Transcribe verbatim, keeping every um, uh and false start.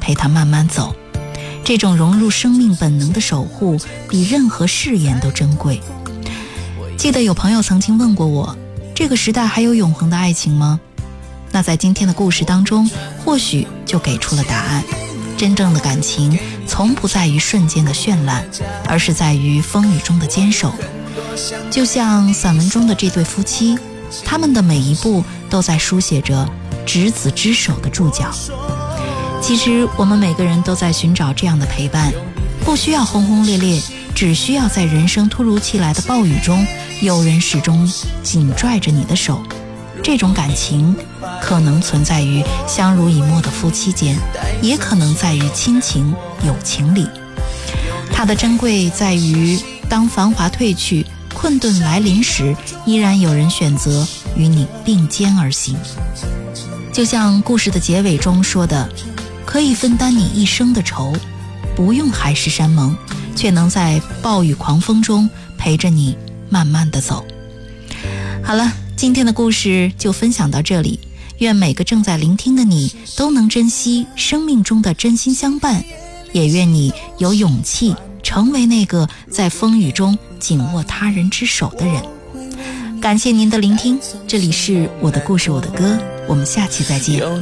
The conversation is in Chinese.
陪他慢慢走。这种融入生命本能的守护，比任何誓言都珍贵。记得有朋友曾经问过我，这个时代还有永恒的爱情吗？那在今天的故事当中，或许就给出了答案。真正的感情从不在于瞬间的绚烂，而是在于风雨中的坚守。就像散文中的这对夫妻，他们的每一步都在书写着执子之手的注脚。其实我们每个人都在寻找这样的陪伴，不需要轰轰烈烈，只需要在人生突如其来的暴雨中，有人始终紧拽着你的手。这种感情可能存在于相濡以沫的夫妻间，也可能在于亲情友情里。它的珍贵在于，当繁华褪去，困顿来临时，依然有人选择与你并肩而行。就像故事的结尾中说的，可以分担你一生的愁，不用海誓山盟，却能在暴雨狂风中陪着你慢慢的走。好了，今天的故事就分享到这里，愿每个正在聆听的你都能珍惜生命中的真心相伴，也愿你有勇气成为那个在风雨中紧握他人之手的人。感谢您的聆听，这里是我的故事我的歌，我们下期再见。